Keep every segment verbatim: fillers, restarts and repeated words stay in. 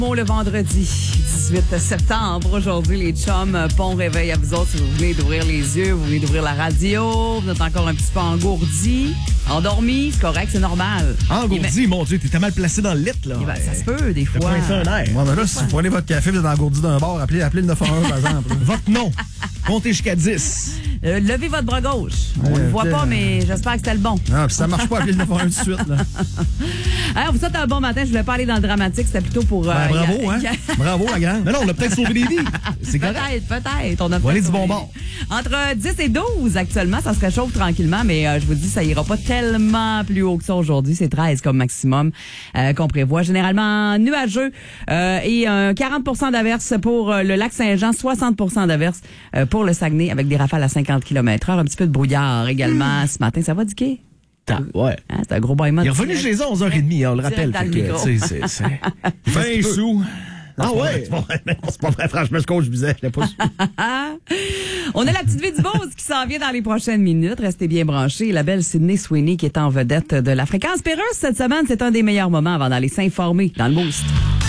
Bon, le vendredi dix-huit septembre, aujourd'hui, les chums, bon réveil à vous autres. Si vous venez d'ouvrir les yeux, vous venez d'ouvrir la radio, vous êtes encore un petit peu engourdi, endormi, c'est correct, c'est normal. Engourdi, mon Dieu, t'es mal placé dans le lit, là. Ben, ça se peut, des fois. Un air. Bon, ben là, si vous prenez votre café, vous êtes engourdi d'un bord, appelez, appelez le neuf un un, par exemple. Votre nom. Comptez jusqu'à dix. Euh, levez votre bras gauche. On Ouais, le voit euh, pas, mais j'espère que c'était le bon. Non, puis ça marche pas, appelez le neuf un un tout de suite, là. Alors, vous souhaite un bon matin. Je voulais pas aller dans le dramatique. C'était plutôt pour... euh, Ben, bravo, y a- hein? y a- Bravo, la grande. Mais non, on a peut-être sauvé des vies. C'est correct. Peut-être, peut-être. On a va aller peut-être du bon sauvé. bord. Entre dix et douze actuellement, ça se réchauffe tranquillement, mais euh, je vous dis, ça ira pas tellement plus haut que ça aujourd'hui. C'est treize comme maximum euh, qu'on prévoit. Généralement nuageux euh, et euh, quarante pour cent d'averses pour euh, le lac Saint-Jean, soixante pour cent d'averses euh, pour le Saguenay avec des rafales à cinquante kilomètres heure. Un petit peu de brouillard également ce matin. Ça va, Dicky? Ouais. Hein, c'est un gros baillement. Il est revenu chez eux à onze heures trente, hein, on le rappelle. Direct dans Fait le que, micro. tu sais, c'est- c'est- vingt sous. Ah ouais? C'est pas vrai, c'est pas vrai, franchement, ce coach disait, je l'ai pas su. On a la petite vie du Beauce qui s'en vient dans les prochaines minutes. Restez bien branchés. La belle Sydney Sweeney qui est en vedette de la fréquence Pérusse cette semaine. C'est un des meilleurs moments avant d'aller s'informer dans le Boost.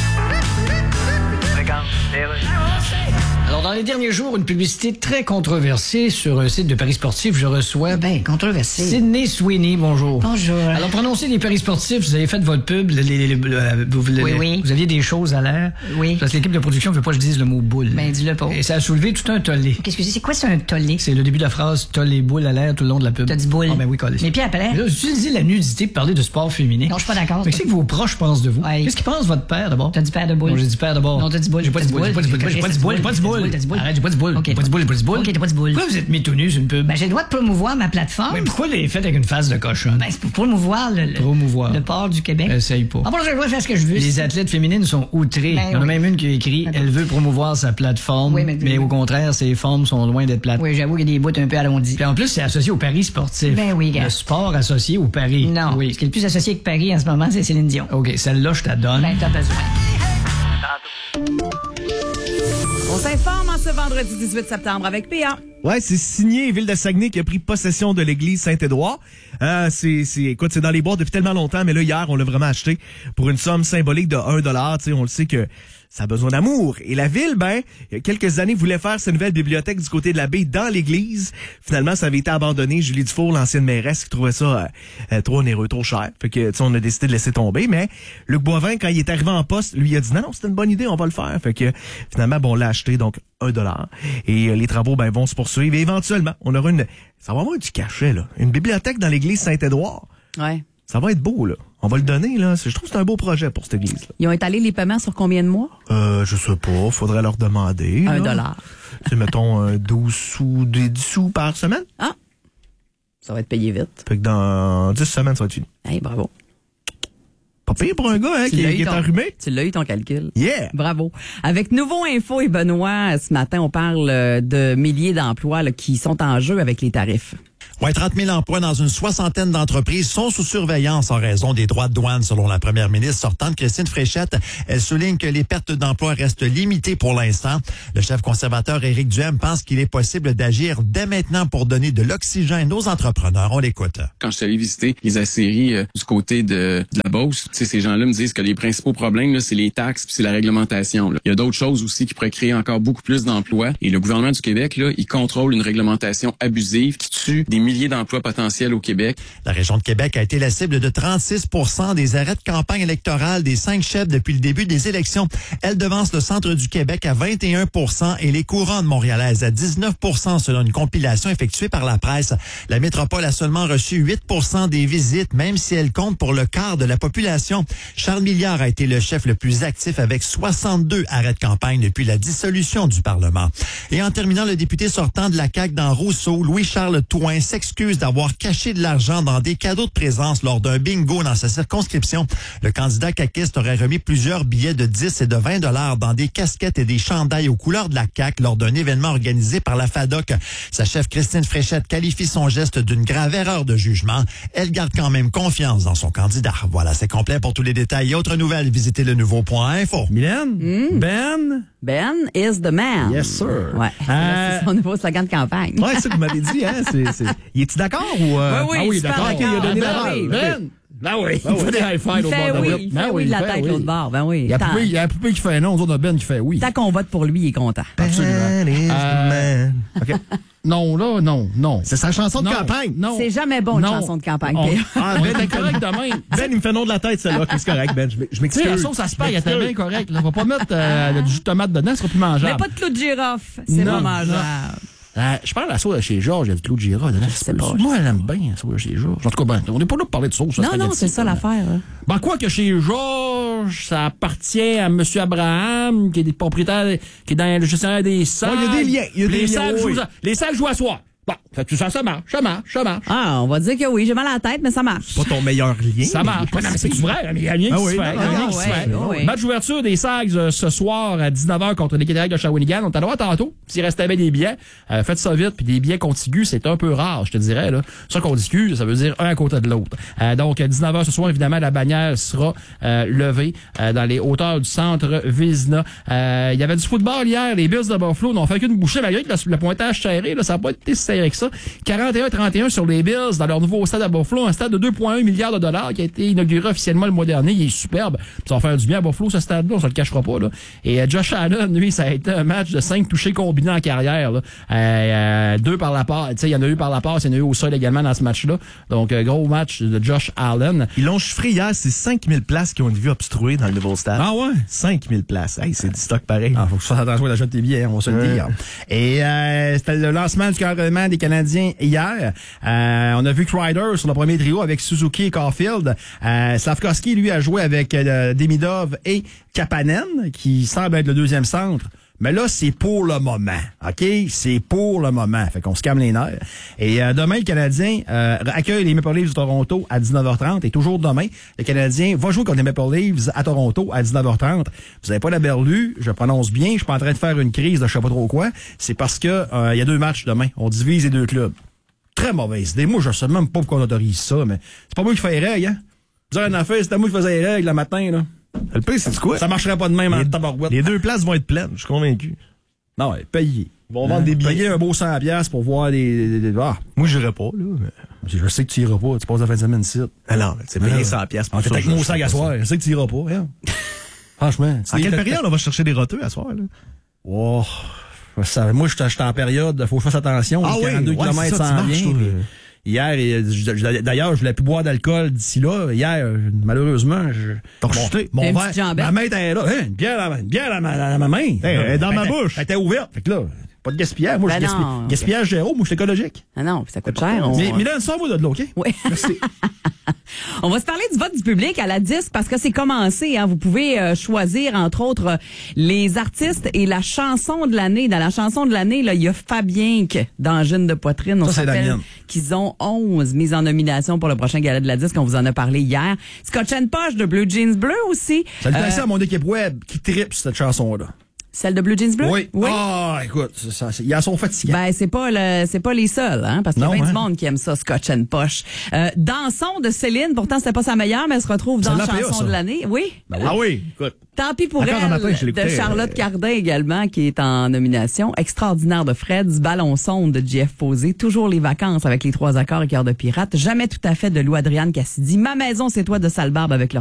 Alors, dans les derniers jours, une publicité très controversée sur un site de paris sportifs. Je reçois Ben, controversé. Sydney Sweeney. Bonjour. Bonjour. Alors, prononcez les paris sportifs. Vous avez fait votre pub. Les, les, les, euh, vous, les- Oui, oui. vous aviez des choses à l'air. Oui. Parce que l'équipe de production ne veut pas que je dise le mot boule. Ben, dis-le pas. Et ça a soulevé tout un tollé. Qu'est-ce que c'est? C'est quoi, c'est un tollé? C'est le début de la phrase « T'as les boules à l'air » tout le long de la pub. T'as dit boule. Ah ben oui, collé. Mais puis après? Mais là, vous utilisez la nudité pour parler de sport féminin. Non, je suis pas d'accord. Mais qu'est-ce que vos proches pensent de vous? Ouais. Qu'est-ce qu'ils pensent votre père d'abord? T'as dit père de boule. Non, j'ai dit père d'abord. Non, t'as dit boule. J'ai pas T'as dit dit boule. J'ai pas dit boule. boule. J'ai pas dit boule. J'ai pas dit boule. T'as dit boule. Arrête, j'ai pas dit boule. Ok, J'ai pas dit boule. J'ai pas dit boule. Ok, t'as pas dit boule. Pourquoi vous êtes mis tout nu sur une pub? Ben, j'ai le droit de promouvoir ma plateforme. Oui, pourquoi les faites avec une face de cochon? Ben, c'est pour promouvoir le, le, Promouvoir. le port du Québec. Essaye pas. Ah bon, j'ai le droit de faire ce que je veux. Les athlètes féminines sont outrées. Ben Il y en a oui. même une qui a écrit « Elle veut promouvoir sa plateforme, Oui, mais- mais au contraire, ses formes sont loin d'être plates. Oui, j'avoue qu'il y a des bouts un peu arrondis. Puis en plus, c'est associé au paris sportif. Ben oui, gars. Le sport associé au paris. Non. Oui. Ce qui est le plus associé avec Paris en ce moment, c'est Céline Dion. OK, celle-là, je te donne. Ben, t'as besoin. On s'informe en ce vendredi dix-huit septembre avec P A. Ouais, c'est signé Ville de Saguenay qui a pris possession de l'église Saint-Édouard. Euh, c'est, c'est, écoute, c'est dans les boîtes depuis tellement longtemps, mais là, hier, on l'a vraiment acheté pour une somme symbolique de un dollar. Tu sais, on le sait que ça a besoin d'amour. Et la ville, ben, il y a quelques années, voulait faire sa nouvelle bibliothèque du côté de la baie dans l'église. Finalement, ça avait été abandonné. Julie Dufour, l'ancienne mairesse, qui trouvait ça euh, euh, trop onéreux, trop cher. Fait que, tu sais, on a décidé de laisser tomber. Mais Luc Boivin, quand il est arrivé en poste, lui, il a dit non, non, c'est une bonne idée, on va le faire. Fait que, finalement, bon, on l'a acheté, donc, un dollar. Et euh, les travaux, ben, vont se poursuivre. Et éventuellement, on aura une, ça va avoir du cachet, là. Une bibliothèque dans l'église Saint-Édouard. Ouais. Ça va être beau, là. On va le donner, là. Je trouve que c'est un beau projet pour cette église-là. Ils ont étalé les paiements sur combien de mois? Euh, je sais pas. Faudrait leur demander. Un là. dollar. Tu sais, mettons, euh, douze sous, dix sous par semaine. Ah! Ça va être payé vite. Fait que dans dix semaines, ça va être fini. Hey, bravo. Pas pire pour un gars, hein, Tu qui, l'as eu qui est ton- enrhumé. Tu l'as eu ton calcul. Yeah! Bravo. Avec Nouveau Info et Benoît, ce matin, on parle euh, de milliers d'emplois là, qui sont en jeu avec les tarifs. Ouais, trente mille emplois dans une soixantaine d'entreprises sont sous surveillance en raison des droits de douane, selon la première ministre sortante, Christine Fréchette. Elle souligne que les pertes d'emplois restent limitées pour l'instant. Le chef conservateur Éric Duhem pense qu'il est possible d'agir dès maintenant pour donner de l'oxygène aux entrepreneurs. On l'écoute. Quand je suis allé visiter les aciéries euh, du côté de, de la Beauce, tu sais, ces gens-là me disent que les principaux problèmes, là, c'est les taxes puis c'est la réglementation. Là. Il y a d'autres choses aussi qui pourraient créer encore beaucoup plus d'emplois. Et le gouvernement du Québec, là, il contrôle une réglementation abusive qui tue des milliers d'emplois potentiels au Québec. La région de Québec a été la cible de trente-six pour cent des arrêts de campagne électorale des cinq chefs depuis le début des élections. Elle devance le centre du Québec à vingt et un pour cent et les couronnes montréalaises à dix-neuf pour cent selon une compilation effectuée par la presse. La métropole a seulement reçu huit pour cent des visites, même si elle compte pour le quart de la population. Charles Milliard a été le chef le plus actif avec soixante-deux arrêts de campagne depuis la dissolution du Parlement. Et en terminant, le député sortant de la C A Q dans Rousseau, Louis-Charles Touin, s'excuse d'avoir caché de l'argent dans des cadeaux de présence lors d'un bingo dans sa circonscription. Le candidat caquiste aurait remis plusieurs billets de dix et de vingt dollars dans des casquettes et des chandails aux couleurs de la C A Q lors d'un événement organisé par la FADOC. Sa chef Christine Fréchette qualifie son geste d'une grave erreur de jugement. Elle garde quand même confiance dans son candidat. Voilà, c'est complet. Pour tous les détails et autres nouvelles, visitez le nouveau point info. Mylène? Mm. Ben? Ben is the man. Yes, sir. Ouais. Euh, C'est son nouveau slogan de campagne. Ouais, c'est ça que vous m'avez dit, hein. C'est, c'est... Il est-tu d'accord ou, euh... Oui, oui, ah oui, super d'accord. d'accord. Ok, il a donné Ah, la ben oui. balle. Ben? Ben oui. Ben Il fait des high-fives Il au fait bord de oui, la il Ben fait oui, oui de il la fait tête oui. l'autre bord. Ben oui. Il y a la Tant, poupée- il y a la poupée qui fait non, nous autres, on a Ben qui fait oui. tant qu'on vote pour lui, il est content. Absolument. Man is the Euh, man. OK. Non, là, non, non. C'est sa chanson de Non, campagne. Non. C'est jamais bon, une Non. chanson de campagne. On, P A. Ah, on Ben, était il me correct fait- demain. Ben, il me fait nom de la tête, celle-là. C'est correct, Ben. Je m'ex- je Tu sais, la m'excuse. sauce à spag, elle était bien correcte. Là. On va pas mettre euh, du jus de tomate dedans, ce sera plus mangeable. Mais pas de clou de girofle. C'est Non, pas mangeable. Euh, je parle de la sauce de chez Georges, il y a du clou de girofle dedans. sais pas. Moi, elle aime bien la sauce de chez Georges. En tout cas, ben, on n'est pas là pour parler de sauce. Non, non, c'est ça l'affaire. hein. Ben, quoi que chez Georges, ça appartient à M. Abraham, qui est des propriétaires, qui est dans le gestionnaire des sacs. Ouais, il y a des liens, il y a les des liens, sacs oui. jouent, les sacs jouent à soir. Bon, fait que ça, ça marche, ça marche, ça marche. Ah, on va dire que oui, j'ai mal à la tête, mais ça marche. Pas ton meilleur lien. Ça marche. Ouais, non, mais c'est vrai, il y a rien Ah qui oui, se fait. Il y a non, rien non, qui se ouais, fait. ouais. Match d'ouverture des Sags euh, ce soir à dix-neuf heures contre les Québec de Shawinigan. On t'a droit tantôt. S'il restait bien des billets, euh, faites ça vite. Puis des billets contigus, c'est un peu rare, je te dirais. Là. Ça contigus, ça veut dire un à côté de l'autre. Euh, donc, à dix-neuf heures ce soir, évidemment, la bannière sera euh, levée euh, dans les hauteurs du centre Vézina. Euh, Il y avait du football hier. Les Bills de Buffalo n'ont fait qu'une bouchée, malgré que le, le pointage serré, là, ça n'a pas été si serré que ça. quarante et un trente et un sur les Bills dans leur nouveau stade à Buffalo, un stade de deux virgule un milliards de dollars qui a été inauguré officiellement le mois dernier. Il est superbe. Ça va faire du bien à Buffalo, ce stade-là, on se le cachera pas. Là. Et euh, Josh Allen, lui, ça a été un match de cinq touchés combinés en carrière. Là. Euh, euh, deux par la passe. Tu sais, il y en a eu par la passe, il y en a eu au sol également dans ce match-là. Donc, euh, gros match de Josh Allen. Ils l'ont chiffré hier, c'est cinq mille places qui ont une vue obstruée dans le nouveau stade. Ah ouais? cinq mille places. Hey, c'est du stock pareil. Ah, faut que tu fasses attention à l'achat de tes billets, hein, on va se le Ouais. dire. Et euh, c'était le lancement du carrément des Canadiens hier. Euh, on a vu Crider sur le premier trio avec Suzuki et Caulfield. Euh, Slavkovski, lui, a joué avec euh, Demidov et Kapanen, qui semble être le deuxième centre. Mais là, c'est pour le moment, OK? C'est pour le moment. Fait qu'on se calme les nerfs. Et euh, demain, le Canadien euh, accueille les Maple Leafs de Toronto à dix-neuf heures trente. Et toujours demain, le Canadien va jouer contre les Maple Leafs à Toronto à dix-neuf heures trente. Vous avez pas la berlue, je prononce bien, je suis pas en train de faire une crise de je sais pas trop quoi. C'est parce que euh, il y a deux matchs demain. On divise les deux clubs. Très mauvaise idée. Moi, je sais même pas pourquoi on autorise ça, mais c'est pas moi qui fais les règles, hein? Vous avez une affaire, c'était moi qui faisais les règles le matin, là. Le pire, c'est quoi? Ça marcherait pas de même en Les, tabarouette. les deux places vont être pleines, je suis convaincu. Non, ouais, payez. Ils vont vendre des billets. Payer un beau cent piastres pour voir des... des, des- ah, Moi, j'irai pas, là. mais- je sais que tu iras pas. Tu passes la fin de semaine ici. Ah non, mais c'est payé cent piastres pour On était ça, avec je- mon je sac fais à pas soir. ça. Je sais que tu iras pas, hein. Franchement. En quelle période on va chercher des roteux à soir, là? Oh, ça, moi, je suis en période, faut que je fasse attention. Ah les oui, quarante-deux ouais, kilomètres c'est ça, s'en tu marches, vient, toi. puis Hier, et, je- je- d'ailleurs, je voulais plus boire d'alcool d'ici là. Hier, malheureusement, je, T'as rejeté. mon T'as une verre, petite jambette. ma main était là, hein, une bière dans ma, une bière dans ma, dans ma main. elle est dans Elle ma était- bouche. Elle était ouverte. Fait que là, pas de gaspillage. Moi, Ben je gaspille. non. Gaspillage zéro, moi, je suis écologique. Ah non, ça coûte cher. On... Mais, mais là, sors-moi de là, OK? Oui. Merci. On va se parler du vote du public à la disque parce que c'est commencé. Hein. Vous pouvez euh, choisir, entre autres, euh, les artistes et la chanson de l'année. Dans la chanson de l'année, là, il y a Fabien d'Angine de poitrine. On Ça, c'est la rappelle mienne. qu'ils ont onze mises en nomination pour le prochain gala de la disque. On vous en a parlé hier. Scotch and Posh de Blue Jeans Bleu aussi. Salutations Euh, à mon équipe web qui tripe sur cette chanson-là. Celle de Blue Jeans Bleu? Oui. Ah, écoute, ça, ça, c'est- ils en sont fatigués. Ben, c'est pas le, c'est pas les seuls, hein, parce qu'il y a Non, bien hein. du monde qui aime ça, Scotch and Posh. Euh, Dansons de Céline, pourtant c'était pas sa meilleure, mais elle se retrouve dans C'est la de l'A P A, chanson ça. de l'année. Oui. Ah oui, écoute. Tant pis pour Encore elle, un matin, je de l'écoutais, Charlotte euh, Cardin également, qui est en nomination. Extraordinaire de Fred, Ballon sonde de Jeff Posé, Toujours les vacances avec les trois accords et cœur de pirate, Jamais tout à fait de Lou Adriane Cassidy, Ma maison c'est toi de Salbarbe avec leur